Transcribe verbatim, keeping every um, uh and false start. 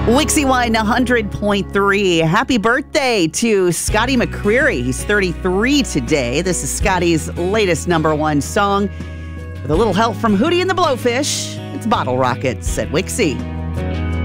Wixie Wine one hundred point three. Happy birthday to Scotty McCreery. He's thirty-three today. This is Scotty's latest number one song. With a little help from Hootie and the Blowfish, it's Bottle Rockets at Wixie.